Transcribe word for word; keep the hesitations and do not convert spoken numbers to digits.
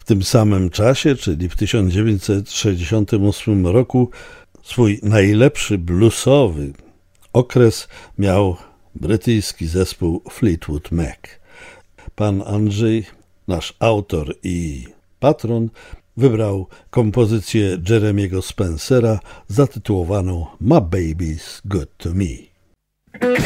tym samym czasie, czyli w tysiąc dziewięćset sześćdziesiątym ósmym roku, swój najlepszy bluesowy okres miał brytyjski zespół Fleetwood Mac. Pan Andrzej, nasz autor i patron, wybrał kompozycję Jeremiego Spencera zatytułowaną My Baby's Good to Me.